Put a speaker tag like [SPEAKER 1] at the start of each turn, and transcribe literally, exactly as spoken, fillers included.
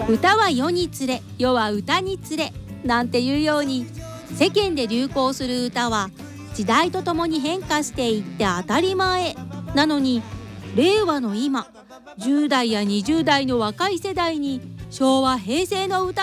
[SPEAKER 1] 歌は世につれ、世は歌につれなんていうように、世間で流行する歌は時代とともに変化していって当たり前なのに、令和の今じゅう代やにじゅう代の若い世代に昭和平成の歌